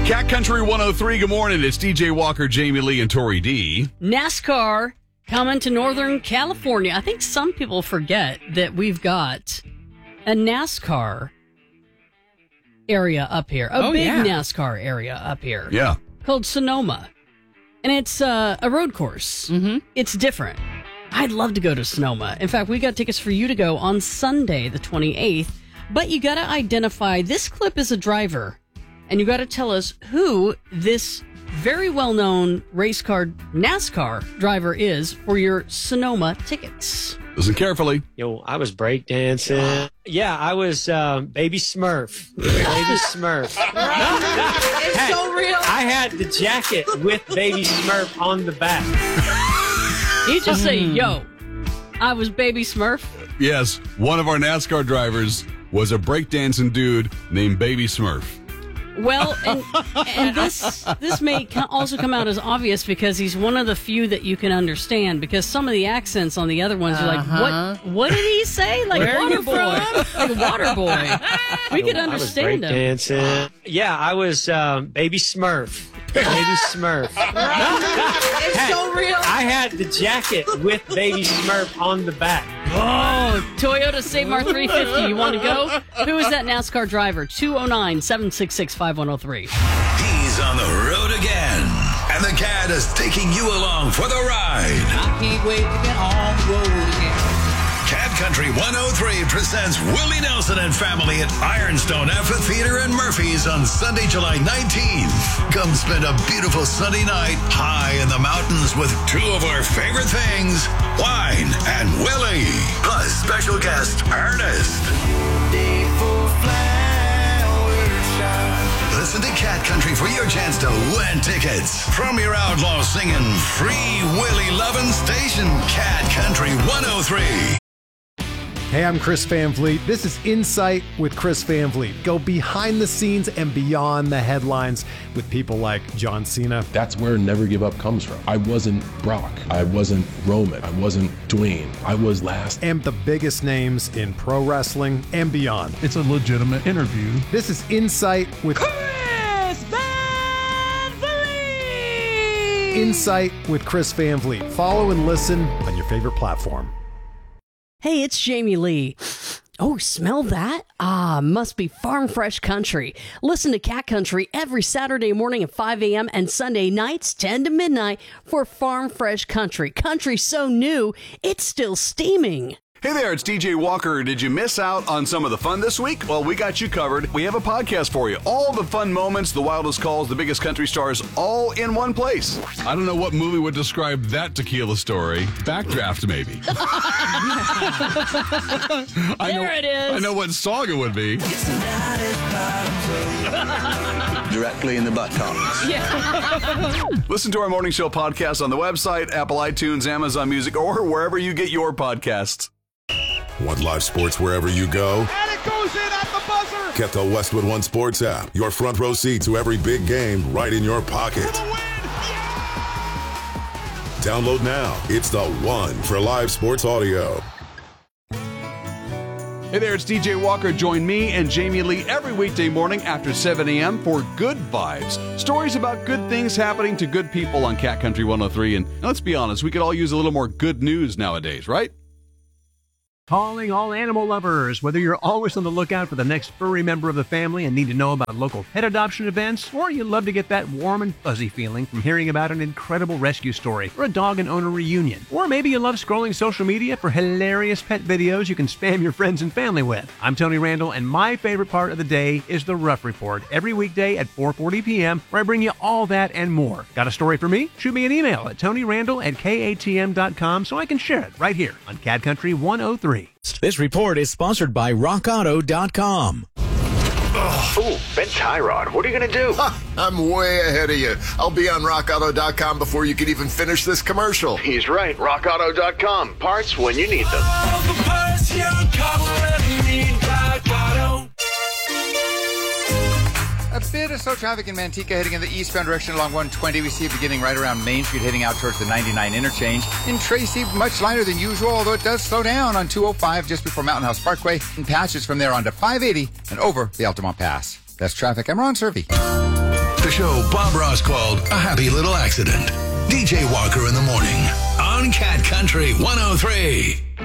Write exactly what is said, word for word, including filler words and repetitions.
Cat Country one oh three, good morning. It's D J Walker, Jamie Lee, and Tori D. NASCAR coming to Northern California. I think some people forget that we've got a NASCAR area up here. A oh, big yeah. NASCAR area up here. Yeah. Called Sonoma. And it's uh, a road course. Mm-hmm. It's different. I'd love to go to Sonoma. In fact, we got tickets for you to go on Sunday, the twenty-eighth. But you got to identify, this clip is a driver. And you got to tell us who this very well-known race car NASCAR driver is for your Sonoma tickets. Listen carefully. Yo, I was breakdancing. Yeah, I was um, Baby Smurf. Baby Smurf. It's Hey, so real. I had the jacket with Baby Smurf on the back. You just say, yo, I was Baby Smurf. Yes, one of our NASCAR drivers was a breakdancing dude named Baby Smurf. Well, and, and this this may co- also come out as obvious because he's one of the few that you can understand, because some of the accents on the other ones are like, Uh-huh. what What did he say? Like Where are you Waterboy. Like Waterboy. We could Yo, understand I was him. breakdancing. Yeah, I was um, Baby Smurf. Baby Smurf. It's Hey, so real. I had the jacket with Baby Smurf on the back. Oh, Toyota Save Our three fifty. You want to go? Who is that NASCAR driver? two oh nine, seven six six, five one oh three. He's on the road again, and the Cat is taking you along for the ride. I can't wait to get on the road again. Cat Country one oh three presents Willie Nelson and family at Ironstone Amphitheater in Murphy's on Sunday, July nineteenth. Come spend a beautiful Sunday night high in the mountains with two of our favorite things, wine and Willie, plus special guest Ernest. Listen to Cat Country for your chance to win tickets from your outlaw singing free Willie loving station, Cat Country one oh three. Hey, I'm Chris Van Vliet. This is Insight with Chris Van Vliet. Go behind the scenes and beyond the headlines with people like John Cena. That's where Never Give Up comes from. I wasn't Brock. I wasn't Roman. I wasn't Dwayne. I was last. And the biggest names in pro wrestling and beyond. It's a legitimate interview. This is Insight with Chris Van Vliet. Insight with Chris Van Vliet. Follow and listen on your favorite platform. Hey, it's Jamie Lee. Oh, smell that? Ah, must be Farm Fresh Country. Listen to Cat Country every Saturday morning at five a.m. and Sunday nights ten to midnight for Farm Fresh Country. Country so new, it's still steaming. Hey there, it's D J Walker. Did you miss out on some of the fun this week? Well, we got you covered. We have a podcast for you. All the fun moments, the wildest calls, the biggest country stars, all in one place. I don't know what movie would describe that tequila story. Backdraft, maybe. I There know, it is. I know what song it would be. Directly in the buttocks. Listen to our morning show podcast on the website, Apple iTunes, Amazon Music, or wherever you get your podcasts. Want live sports wherever you go? And it goes in at the buzzer. Get the Westwood One Sports app. Your front row seat to every big game right in your pocket. Download now. It's the one for live sports audio. Hey there, it's D J Walker. Join me and Jamie Lee every weekday morning after seven a.m. for Good Vibes. Stories about good things happening to good people on Cat Country one oh three. And let's be honest, we could all use a little more good news nowadays, right? Calling all animal lovers. Whether you're always on the lookout for the next furry member of the family and need to know about local pet adoption events, or you love to get that warm and fuzzy feeling from hearing about an incredible rescue story or a dog and owner reunion, or maybe you love scrolling social media for hilarious pet videos you can spam your friends and family with. I'm Tony Randall, and my favorite part of the day is the Rough Report every weekday at four forty p.m. where I bring you all that and more. Got a story for me? Shoot me an email at tonyrandall at k a t m dot com so I can share it right here on Cat Country one oh three. This report is sponsored by rock auto dot com. Ooh, Ben Tyrod, what are you going to do? Ha, I'm way ahead of you. I'll be on rock auto dot com before you can even finish this commercial. He's right, rock auto dot com. Parts when you need them. All the parts your car will ever need, Rock Auto. A bit of slow traffic in Manteca heading in the eastbound direction along one twenty. We see it beginning right around Main Street heading out towards the ninety-nine interchange. In Tracy, much lighter than usual, although it does slow down on two oh five just before Mountain House Parkway, and patches from there on to five eighty and over the Altamont Pass. That's traffic. I'm Ron Servey. The show Bob Ross called a happy little accident. D J Walker in the morning on Cat Country one oh three.